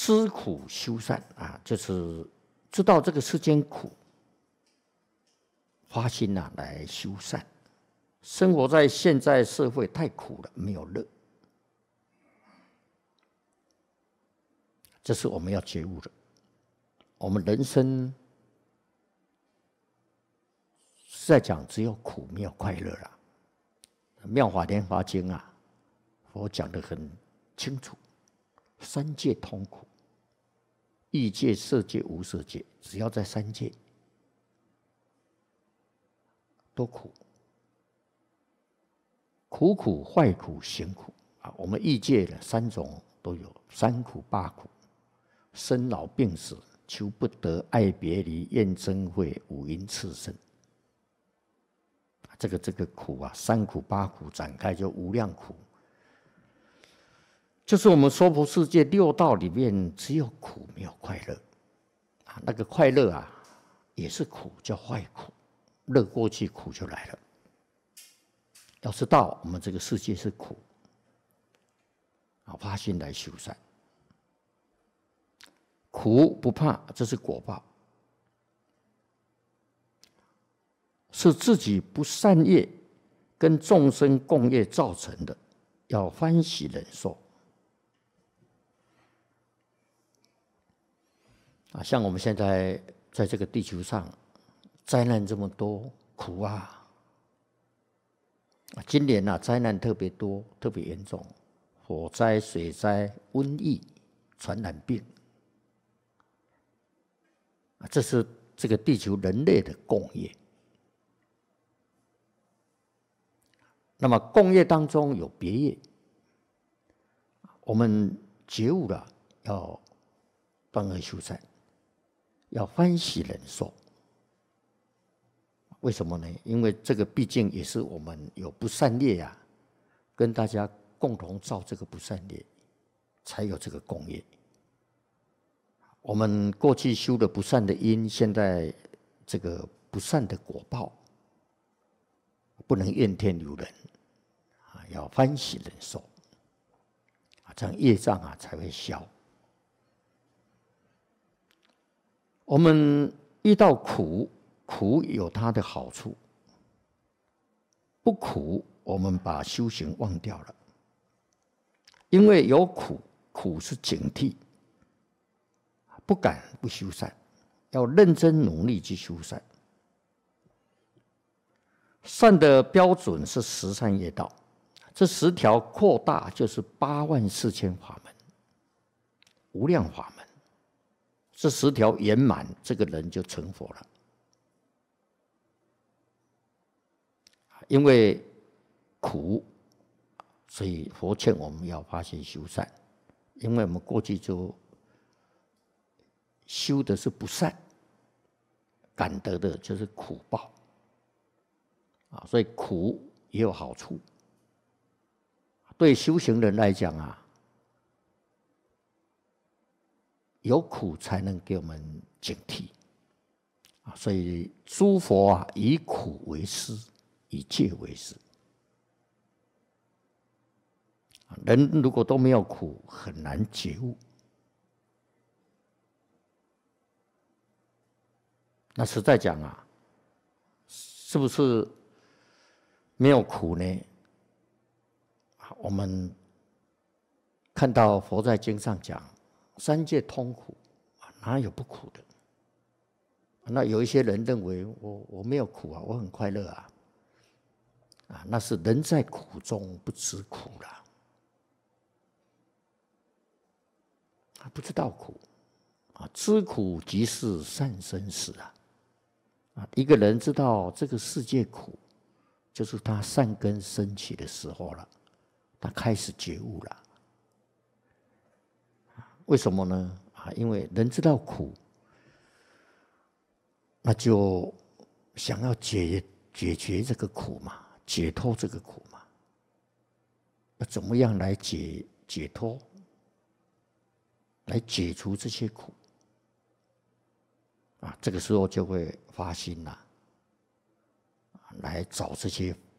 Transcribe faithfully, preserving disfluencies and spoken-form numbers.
知苦修善啊，就是知道这个世间苦，发心啊来修善。生活在现在社会太苦了，没有乐，这是我们要觉悟的。我们人生是在讲只有苦没有快乐啦。《妙法莲华经》啊，佛讲得很清楚，三界通苦，欲界、色界、无色界，只要在三界都苦，苦苦、坏苦、行苦啊。我们欲界的三种都有，三苦、八苦：生老病死、求不得、爱别离、怨憎会、五阴炽盛。这个这个苦啊，三苦八苦展开就无量苦，就是我们娑婆世界六道里面只有苦没有快乐啊。那个快乐啊也是苦，叫坏苦，乐过去苦就来了。要知道我们这个世界是苦啊，发心来修善，苦不怕，这是果报。是自己不善业跟众生共业造成的，要欢喜忍受。啊，像我们现在在这个地球上，灾难这么多，苦啊！今年啊，灾难特别多，特别严重，火灾、水灾、瘟疫、传染病，啊，这是这个地球人类的共业。那么共业当中有别业，我们觉悟了，要断恶修善，要欢喜忍受。为什么呢？因为这个毕竟也是我们有不善业啊，跟大家共同造这个不善业，才有这个共业。我们过去修的不善的因，现在这个不善的果报，不能怨天尤人啊，要欢喜忍受啊，这样业障啊才会消。我们遇到苦，苦有它的好处；不苦，我们把修行忘掉了。因为有苦，苦是警惕，不敢不修善，要认真努力去修善。善的标准是十善业道，这十条扩大就是八万四千法门，无量法门。这十条圆满，这个人就成佛了。因为苦，所以佛劝我们要发心修善。因为我们过去就修的是不善，感得的就是苦报啊，所以苦也有好处。对修行人来讲啊，有苦才能给我们警惕啊，所以诸佛啊以苦为师，以戒为师。人如果都没有苦，很难觉悟。那实在讲啊，是不是没有苦呢？我们看到佛在经上讲，三界通苦，哪有不苦的？那有一些人认为我我没有苦啊，我很快乐啊，啊，那是人在苦中不知苦了，他不知道苦啊，知苦即是善生死啊，啊，一个人知道这个世界苦，就是他善根升起的时候了，他开始觉悟了。为什么呢？啊，因为人知道苦，那就想要解解决这个苦嘛，解脱这个苦嘛。那怎么样来解解脱？来解除这些苦啊，这个时候就会发心啦，来找这些